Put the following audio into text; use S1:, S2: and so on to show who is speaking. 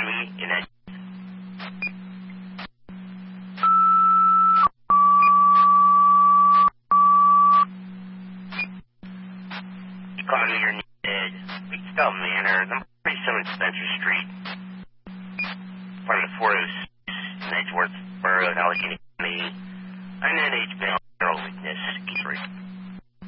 S1: economy in that economy you're needed. Wheatstone Manor, number 37 Spencer Street, part of the 406 in Edgeworth Borough in Allegheny.